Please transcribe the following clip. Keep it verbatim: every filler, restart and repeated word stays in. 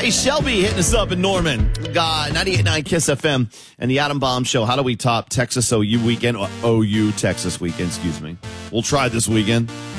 Hey, Shelby hitting us up in Norman. Got ninety-eight point nine Kiss F M and the Adam Bomb Show. How do we top Texas O U weekend? Or O U Texas weekend, excuse me. We'll try this weekend.